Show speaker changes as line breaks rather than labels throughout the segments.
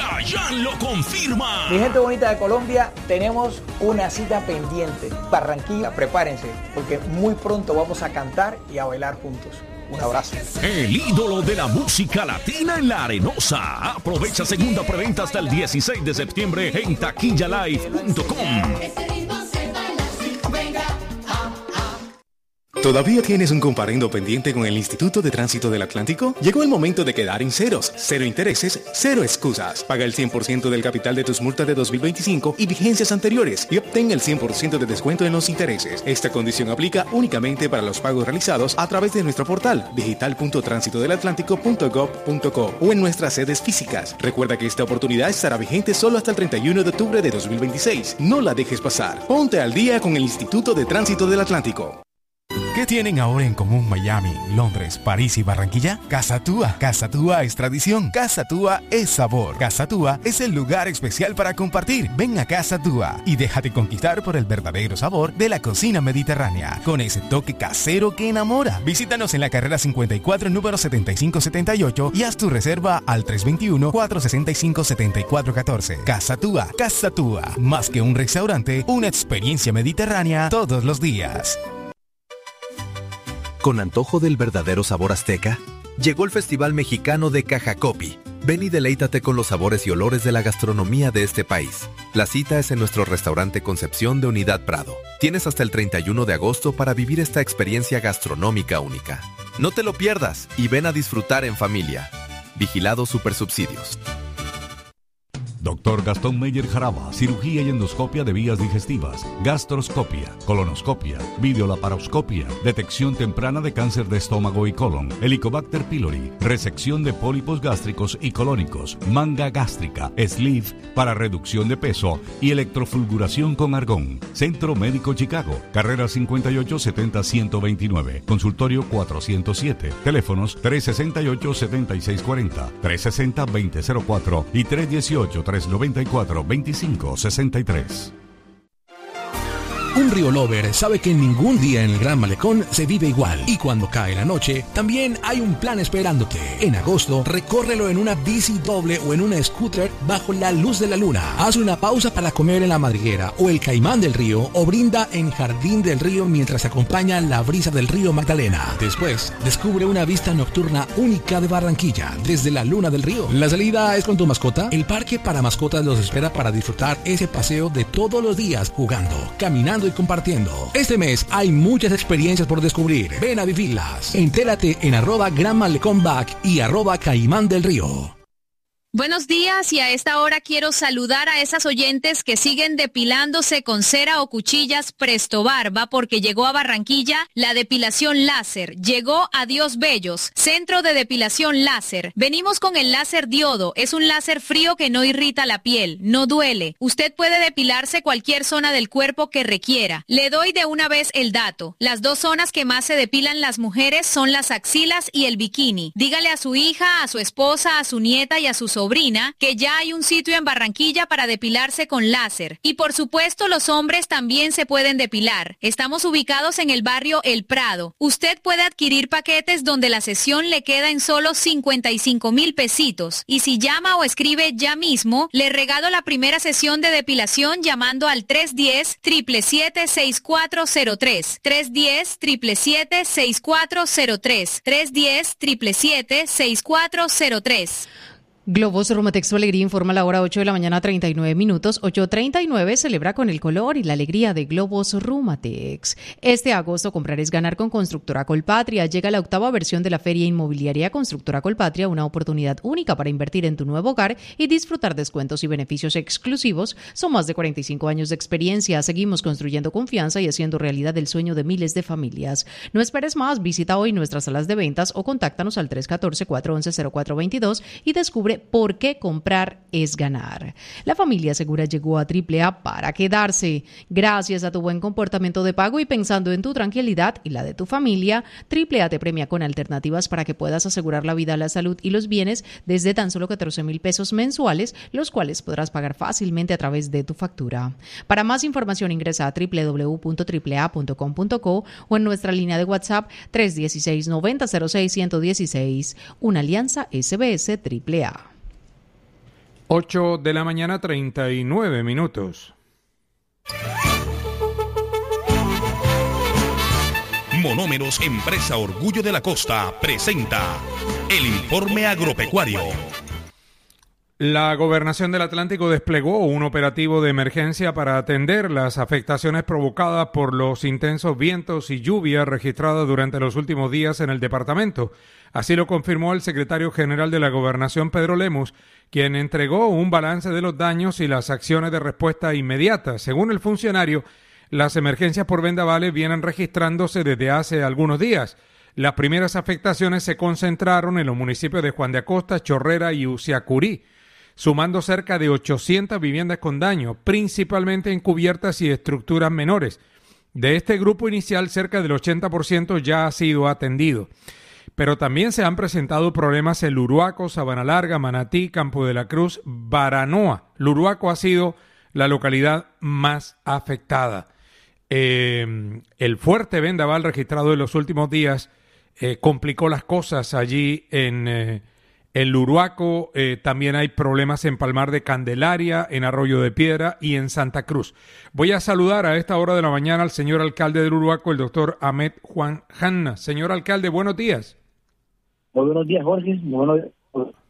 Chayanne lo confirma.
Mi gente bonita de Colombia, tenemos una cita pendiente. Barranquilla, prepárense, porque muy pronto vamos a cantar y a bailar juntos. Un abrazo.
El ídolo de la música latina en La Arenosa. Aprovecha segunda preventa hasta el 16 de septiembre en taquillalive.com.
¿Todavía tienes un comparendo pendiente con el Instituto de Tránsito del Atlántico? Llegó el momento de quedar en ceros. Cero intereses, cero excusas. Paga el 100% del capital de tus multas de 2025 y vigencias anteriores y obtén el 100% de descuento en los intereses. Esta condición aplica únicamente para los pagos realizados a través de nuestro portal digital.transitodelatlántico.gov.co o en nuestras sedes físicas. Recuerda que esta oportunidad estará vigente solo hasta el 31 de octubre de 2026. No la dejes pasar. Ponte al día con el Instituto de Tránsito del Atlántico.
¿Qué tienen ahora en común Miami, Londres, París y Barranquilla? Casa Tua. Casa Tua es tradición. Casa Tua es sabor. Casa Tua es el lugar especial para compartir. Ven a Casa Tua y déjate conquistar por el verdadero sabor de la cocina mediterránea, con ese toque casero que enamora. Visítanos en la carrera 54, número 7578 y haz tu reserva al 321-465-7414. Casa Tua. Casa Tua. Más que un restaurante, una experiencia mediterránea todos los días.
Con antojo del verdadero sabor azteca, llegó el Festival Mexicano de Cajacopi. Ven y deleítate con los sabores y olores de la gastronomía de este país. La cita es en nuestro restaurante Concepción de Unidad Prado. Tienes hasta el 31 de agosto para vivir esta experiencia gastronómica única. No te lo pierdas y ven a disfrutar en familia. Vigilado Supersubsidios.
Dr. Gastón Meyer Jaraba, cirugía y endoscopia de vías digestivas, gastroscopia, colonoscopia, videolaparoscopia, detección temprana de cáncer de estómago y colon, Helicobacter pylori, resección de pólipos gástricos y colónicos, manga gástrica, sleeve para reducción de peso y electrofulguración con argón. Centro Médico Chicago, carrera 5870-129, consultorio 407, teléfonos 368-7640, 360-2004 y 318-394-2563.
Un Río Lover sabe que ningún día en el Gran Malecón se vive igual. Y cuando cae la noche, también hay un plan esperándote. En agosto, recórrelo en una bici doble o en una scooter bajo la luz de la luna. Haz una pausa para comer en la madriguera o el Caimán del Río o brinda en Jardín del Río mientras acompaña la brisa del río Magdalena. Después, descubre una vista nocturna única de Barranquilla desde la Luna del Río. La salida es con tu mascota. El parque para mascotas los espera para disfrutar ese paseo de todos los días jugando, caminando y compartiendo. Este mes hay muchas experiencias por descubrir. Ven a vivirlas. Entérate en @GranMalecónBack y @Caimán del Río.
Buenos días, y a esta hora quiero saludar a esas oyentes que siguen depilándose con cera o cuchillas Presto Barba, porque llegó a Barranquilla la depilación láser. Llegó a Dios Bellos, centro de depilación láser. Venimos con el láser diodo. Es un láser frío que no irrita la piel, no duele. Usted puede depilarse cualquier zona del cuerpo que requiera. Le doy de una vez el dato. Las dos zonas que más se depilan las mujeres son las axilas y el bikini. Dígale a su hija, a su esposa, a su nieta y a su sobrina que ya hay un sitio en Barranquilla para depilarse con láser. Y por supuesto los hombres también se pueden depilar. Estamos ubicados en el barrio El Prado. Usted puede adquirir paquetes donde la sesión le queda en solo 55,000 pesitos. Y si llama o escribe ya mismo, le regalo la primera sesión de depilación llamando al 310-777-6403. 310-777-6403. 310-777-6403.
Globos Rumatex, tu alegría, informa a la hora 8 de la mañana, 39 minutos. 8:39, celebra con el color y la alegría de Globos Rumatex. Este agosto, comprar es ganar con Constructora Colpatria. Llega la 8ª versión de la Feria Inmobiliaria Constructora Colpatria, una oportunidad única para invertir en tu nuevo hogar y disfrutar descuentos y beneficios exclusivos. Son más de 45 años de experiencia. Seguimos construyendo confianza y haciendo realidad el sueño de miles de familias. No esperes más, visita hoy nuestras salas de ventas o contáctanos al 314-411-0422 y descubre por qué comprar es ganar. La familia segura llegó a AAA para quedarse. Gracias a tu buen comportamiento de pago y pensando en tu tranquilidad y la de tu familia, AAA te premia con alternativas para que puedas asegurar la vida, la salud y los bienes desde tan solo 14,000 pesos mensuales, los cuales podrás pagar fácilmente a través de tu factura. Para más información ingresa a www.aaa.com.co o en nuestra línea de WhatsApp 316-9006-116. Una alianza SBS AAA.
8:39 a.m.
Monómeros, empresa Orgullo de la Costa, presenta el informe agropecuario.
La Gobernación del Atlántico desplegó un operativo de emergencia para atender las afectaciones provocadas por los intensos vientos y lluvias registradas durante los últimos días en el departamento. Así lo confirmó el secretario general de la Gobernación, Pedro Lemus, quien entregó un balance de los daños y las acciones de respuesta inmediata. Según el funcionario, las emergencias por vendavales vienen registrándose desde hace algunos días. Las primeras afectaciones se concentraron en los municipios de Juan de Acosta, Chorrera y Uciacurí, sumando cerca de 800 viviendas con daño, principalmente en cubiertas y estructuras menores. De este grupo inicial, cerca del 80% ya ha sido atendido. Pero también se han presentado problemas en Luruaco, Sabana Larga, Manatí, Campo de la Cruz, Baranoa. Luruaco ha sido la localidad más afectada. El fuerte vendaval registrado en los últimos días complicó las cosas allí en Luruaco. También hay problemas en Palmar de Candelaria, en Arroyo de Piedra y en Santa Cruz. Voy a saludar a esta hora de la mañana al señor alcalde de Luruaco, el doctor Ahmed Juan Hanna. Señor alcalde, buenos días.
Muy buenos días, Jorge. Muy buenos días.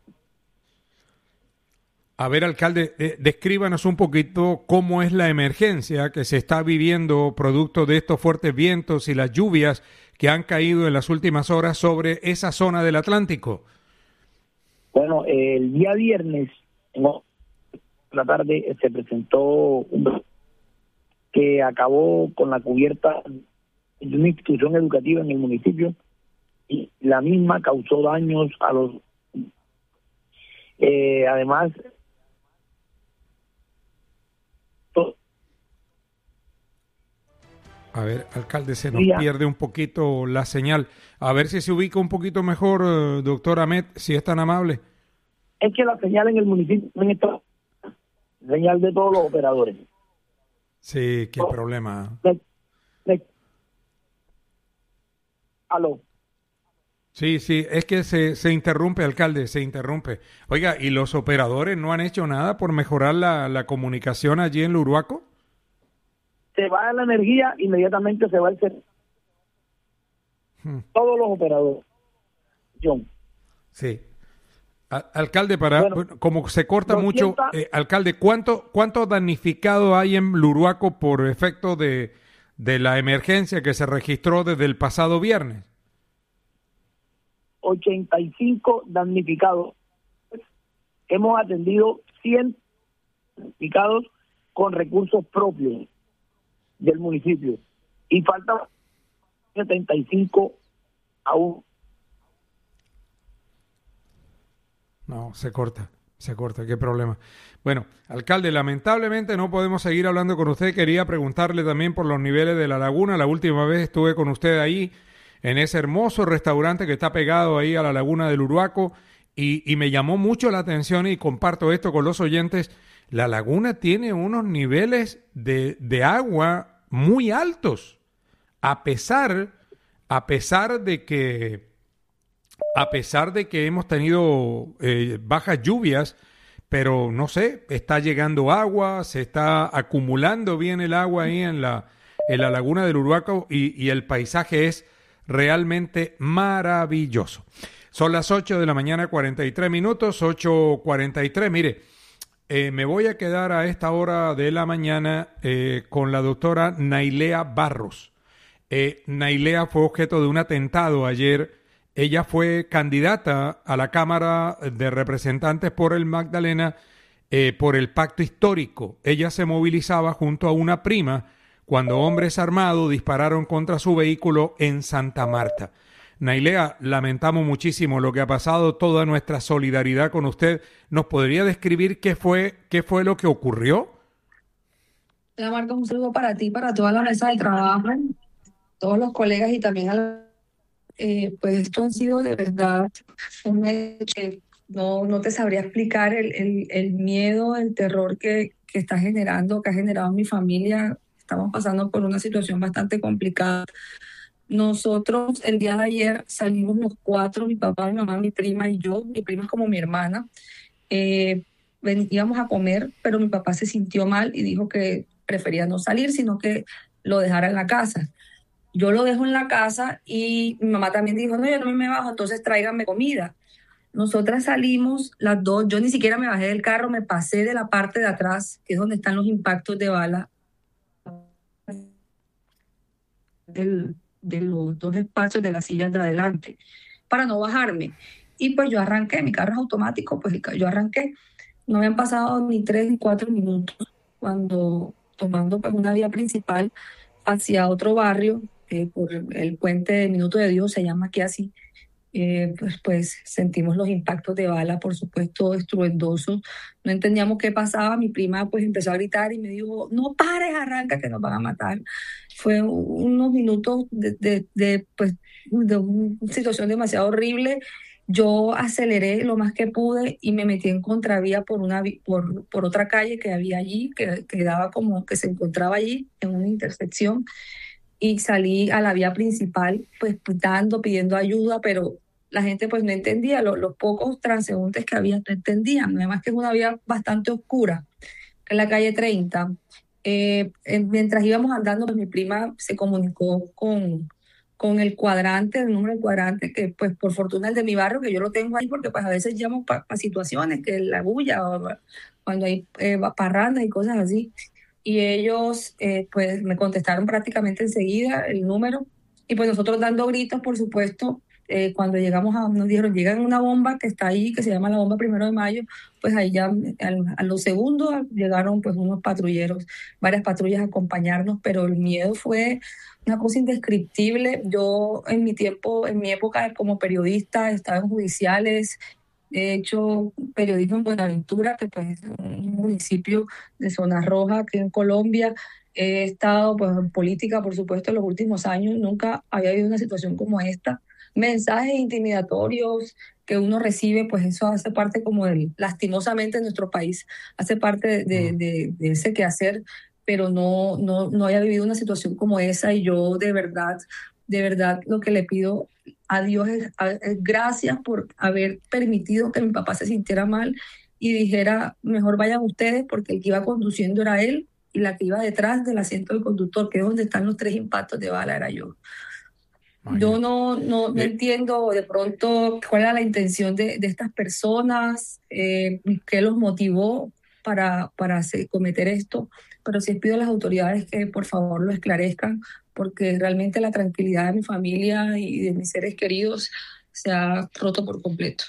A ver, alcalde, descríbanos un poquito cómo es la emergencia que se está viviendo producto de estos fuertes vientos y las lluvias que han caído en las últimas horas sobre esa zona del Atlántico.
Bueno, el día viernes, en la tarde, se presentó un que acabó con la cubierta de una institución educativa en el municipio y la misma causó daños a los... además...
A ver, alcalde, se nos pierde un poquito la señal. A ver si se ubica un poquito mejor, doctor Ahmed, si es tan amable.
Es que la señal en el municipio no está señal de todos los operadores.
Sí, qué problema.
Aló.
Sí, es que se interrumpe, alcalde, se interrumpe. Oiga, ¿y los operadores no han hecho nada por mejorar la comunicación allí en Luruaco?
Se va la energía, inmediatamente se va el servicio. Todos los operadores. John.
Sí. Alcalde, como se corta mucho, alcalde, ¿cuánto damnificado hay en Luruaco por efecto de la emergencia que se registró desde el pasado viernes?
85 damnificados. Hemos atendido 100 damnificados con recursos propios del municipio y falta 75 aún.
No, se corta, qué problema. Bueno, alcalde, lamentablemente no podemos seguir hablando con usted. Quería preguntarle también por los niveles de la laguna. La última vez estuve con usted ahí en ese hermoso restaurante que está pegado ahí a la laguna del Luruaco y me llamó mucho la atención y comparto esto con los oyentes. La laguna tiene unos niveles de agua muy altos, a pesar de que hemos tenido bajas lluvias, pero no sé, está llegando agua, se está acumulando bien el agua ahí en la laguna del Luruaco y el paisaje es realmente maravilloso. Son las 8:43 a.m, 8:43. Mire, me voy a quedar a esta hora de la mañana con la doctora Nailea Barros. Nailea fue objeto de un atentado ayer. Ella fue candidata a la Cámara de Representantes por el Magdalena por el Pacto Histórico. Ella se movilizaba junto a una prima cuando hombres armados dispararon contra su vehículo en Santa Marta. Nailea, lamentamos muchísimo lo que ha pasado, toda nuestra solidaridad con usted. ¿Nos podría describir qué fue lo que ocurrió?
Hola, Marcos, un saludo para ti, para toda la mesa de trabajo, todos los colegas y también pues esto ha sido de verdad un hecho que no te sabría explicar el miedo, el terror que está generando, que ha generado en mi familia. Estamos pasando por una situación bastante complicada. Nosotros el día de ayer salimos los cuatro, mi papá, mi mamá, mi prima y yo. Mi prima es como mi hermana. íbamos a comer, pero mi papá se sintió mal y dijo que prefería no salir, sino que lo dejara en la casa. Yo lo dejo en la casa y mi mamá también dijo, no, yo no me bajo, entonces tráiganme comida. Nosotras salimos las dos, yo ni siquiera me bajé del carro, me pasé de la parte de atrás, que es donde están los impactos de bala, de los dos espacios de las sillas de adelante, para no bajarme. Y pues yo arranqué, mi carro es automático, pues yo arranqué. No habían pasado ni 3 ni 4 minutos cuando tomando pues una vía principal hacia otro barrio, por el puente de Minuto de Dios, se llama aquí así, pues sentimos los impactos de bala, por supuesto, estruendosos. No entendíamos qué pasaba. Mi prima pues empezó a gritar y me dijo, no pares, arranca, que nos van a matar. Fue unos minutos pues, de una situación demasiado horrible. Yo aceleré lo más que pude y me metí en contravía por otra calle que había allí, que daba como que se encontraba allí en una intersección, y salí a la vía principal, pues pidiendo ayuda, pero la gente pues no entendía, los pocos transeúntes que había no entendían, además que es una vía bastante oscura, que es la calle 30. Mientras íbamos andando, pues mi prima se comunicó con el cuadrante, el número del cuadrante, que pues por fortuna el de mi barrio, que yo lo tengo ahí, porque pues a veces llamo para situaciones, que la bulla, o cuando hay parrandas y cosas así. Y ellos pues me contestaron prácticamente enseguida el número, y pues nosotros dando gritos, por supuesto. Cuando llegamos nos dijeron, llegan una bomba que está ahí, que se llama la bomba 1 de Mayo, pues ahí ya a los segundos llegaron pues unos patrulleros, varias patrullas a acompañarnos, pero el miedo fue una cosa indescriptible. Yo en mi época como periodista, estaba en judiciales, he hecho periodismo en Buenaventura, que pues es un municipio de zona roja aquí en Colombia. He estado pues en política, por supuesto, en los últimos años. Nunca había habido una situación como esta. Mensajes intimidatorios que uno recibe, pues eso hace parte como lastimosamente en nuestro país, hace parte de ese quehacer, pero no había vivido una situación como esa, y yo de verdad lo que le pido a Dios es gracias por haber permitido que mi papá se sintiera mal y dijera, mejor vayan ustedes, porque el que iba conduciendo era él y la que iba detrás del asiento del conductor, que es donde están los 3 impactos de bala, era yo. Yo no entiendo de pronto cuál era la intención de estas personas, qué los motivó para cometer esto, pero sí pido a las autoridades que por favor lo esclarezcan, porque realmente la tranquilidad de mi familia y de mis seres queridos se ha roto por completo.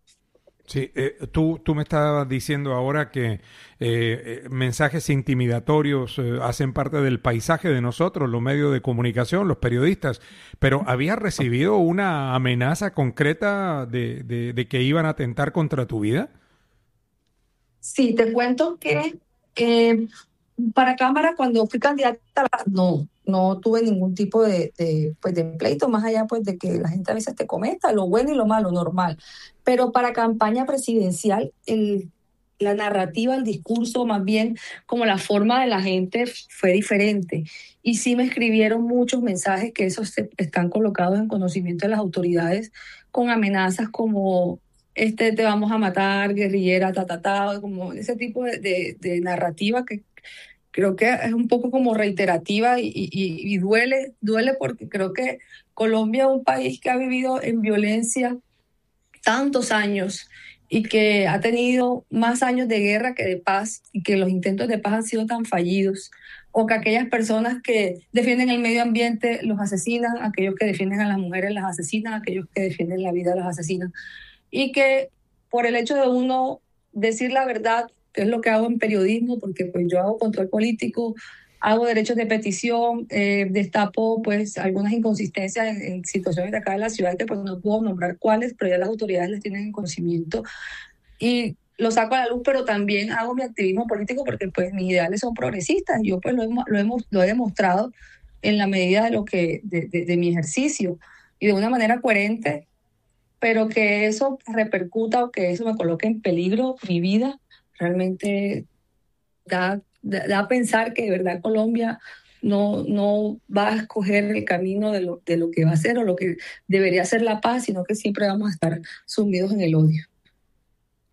Sí, tú me estabas diciendo ahora que mensajes intimidatorios hacen parte del paisaje de nosotros, los medios de comunicación, los periodistas, pero ¿habías recibido una amenaza concreta de que iban a atentar contra tu vida?
Sí, te cuento que para Cámara, cuando fui candidata, no tuve ningún tipo de pleito, más allá pues de que la gente a veces te comenta lo bueno y lo malo, normal. Pero para campaña presidencial, la narrativa, el discurso, más bien como la forma de la gente fue diferente. Y sí me escribieron muchos mensajes que esos están colocados en conocimiento de las autoridades, con amenazas como te vamos a matar, guerrillera, como ese tipo de narrativa que creo que es un poco como reiterativa y duele porque creo que Colombia es un país que ha vivido en violencia tantos años y que ha tenido más años de guerra que de paz, y que los intentos de paz han sido tan fallidos, o que aquellas personas que defienden el medio ambiente los asesinan, aquellos que defienden a las mujeres las asesinan, aquellos que defienden la vida las asesinan, y que por el hecho de uno decir la verdad, que es lo que hago en periodismo, porque pues yo hago control político, hago derechos de petición, destapo pues algunas inconsistencias en situaciones de acá de la ciudad, que pues no puedo nombrar cuáles, pero ya las autoridades las tienen en conocimiento, y lo saco a la luz, pero también hago mi activismo político porque pues mis ideales son progresistas. Yo pues lo he demostrado en la medida de mi ejercicio y de una manera coherente, pero que eso repercuta o que eso me coloque en peligro mi vida, realmente da a pensar que de verdad Colombia no va a escoger el camino de lo que va a ser o lo que debería ser la paz, sino que siempre vamos a estar sumidos en el odio.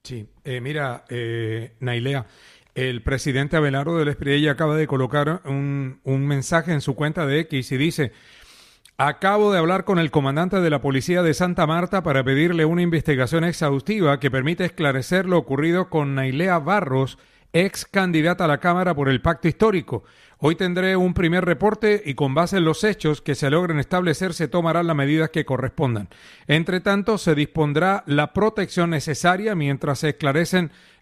Sí, mira, Nailea, el presidente Abelardo del Espriella acaba de colocar un mensaje en su cuenta de X y dice: acabo de hablar con el comandante de la policía de Santa Marta para pedirle una investigación exhaustiva que permita esclarecer lo ocurrido con Nailea Barros, ex candidata a la Cámara por el Pacto Histórico. Hoy tendré un primer reporte y con base en los hechos que se logren establecer se tomarán las medidas que correspondan. Entre tanto, se dispondrá la protección necesaria mientras se esclarecen